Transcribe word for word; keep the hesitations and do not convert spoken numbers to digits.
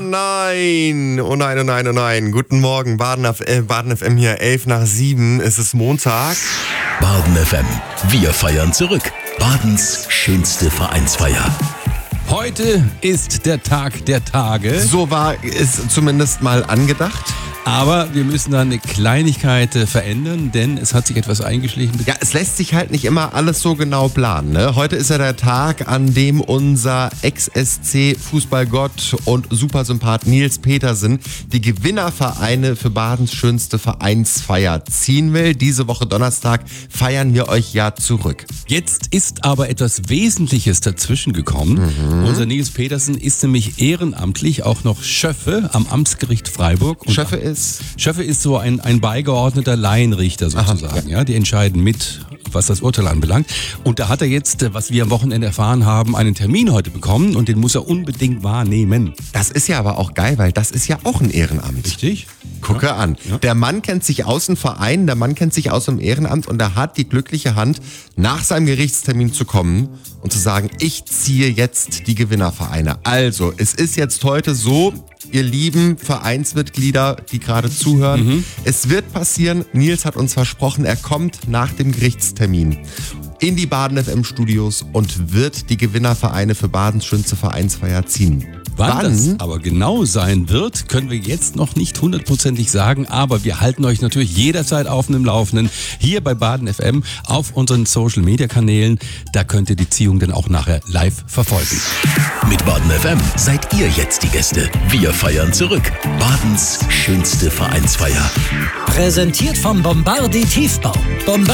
nein, oh nein, oh nein, oh nein. Guten Morgen, Baden, äh, Baden F M hier, elf nach sieben. Es ist Montag. Baden F M, wir feiern zurück. Badens schönste Vereinsfeier. Heute ist der Tag der Tage. So war es zumindest mal angedacht. Aber wir müssen da eine Kleinigkeit äh, verändern, denn es hat sich etwas eingeschlichen. Ja, es lässt sich halt nicht immer alles so genau planen. Ne? Heute ist ja der Tag, an dem unser Ex-S C-Fußballgott und Supersympath Nils Petersen die Gewinnervereine für Badens schönste Vereinsfeier ziehen will. Diese Woche Donnerstag feiern wir euch ja zurück. Jetzt ist aber etwas Wesentliches dazwischen gekommen. Mhm. Unser Nils Petersen ist nämlich ehrenamtlich auch noch Schöffe am Amtsgericht Freiburg. Und Schöffe ist Schöffe ist so ein, ein beigeordneter Laienrichter sozusagen. Aha, ja. ja, die entscheiden mit, was das Urteil anbelangt. Und da hat er jetzt, was wir am Wochenende erfahren haben, einen Termin heute bekommen und den muss er unbedingt wahrnehmen. Das ist ja aber auch geil, weil das ist ja auch ein Ehrenamt. Richtig? Gucke ja. an. Ja. Der Mann kennt sich aus dem Verein, der Mann kennt sich aus dem Ehrenamt und er hat die glückliche Hand, nach seinem Gerichtstermin zu kommen und zu sagen, ich ziehe jetzt die Gewinnervereine. Also, es ist jetzt heute so, ihr lieben Vereinsmitglieder, die gerade zuhören, mhm. es wird passieren, Nils hat uns versprochen, er kommt nach dem Gerichtstermin in die Baden F M Studios und wird die Gewinnervereine für Badens schönste Vereinsfeier ziehen. Wann, Wann das aber genau sein wird, können wir jetzt noch nicht hundertprozentig sagen, aber wir halten euch natürlich jederzeit auf dem Laufenden hier bei Baden F M auf unseren Social-Media-Kanälen. Da könnt ihr die Ziehung dann auch nachher live verfolgen. Mit Baden F M seid ihr jetzt die Gäste. Wir feiern zurück. Badens schönste Vereinsfeier. Präsentiert vom Bombardi Tiefbau. Bombardi